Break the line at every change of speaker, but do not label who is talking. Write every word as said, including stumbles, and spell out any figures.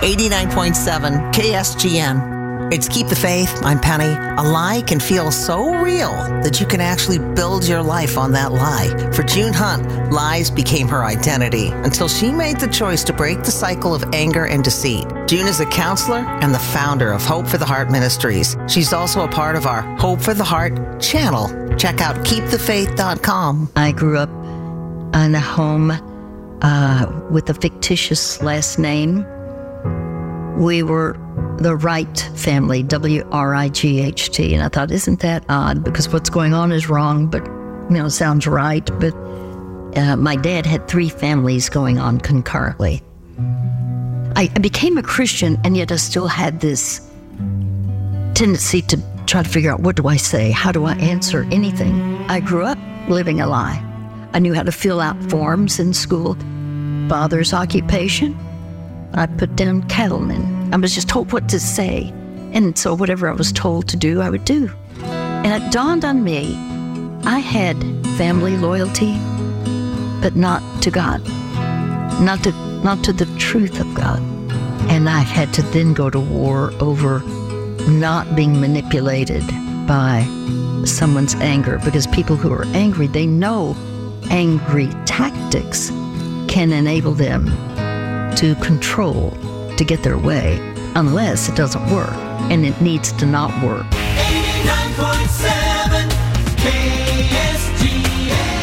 eighty-nine point seven K S G N. It's Keep the Faith. I'm Penny. A lie can feel so real that you can actually build your life on that lie. For June Hunt, lies became her identity until she made the choice to break the cycle of anger and deceit. June is a counselor and the founder of Hope for the Heart Ministries. She's also a part of our Hope for the Heart channel. Check out keep the faith dot com.
I grew up in a home uh, with a fictitious last name. We were the Wright family, W R I G H T. And I thought, isn't that odd? Because what's going on is wrong, but, you know, it sounds right. But uh, my dad had three families going on concurrently. I, I became a Christian, and yet I still had this tendency to try to figure out, what do I say? How do I answer anything? I grew up living a lie. I knew how to fill out forms in school. Father's occupation, I put down cattleman. I was just told what to say. And so whatever I was told to do, I would do. And it dawned on me, I had family loyalty, but not to God, not to, not to the truth of God. And I had to then go to war over not being manipulated by someone's anger, because people who are angry, they know angry tactics can enable them to control, to get their way, unless it doesn't work, and it needs to not work.
eighty-nine point seven K S G N.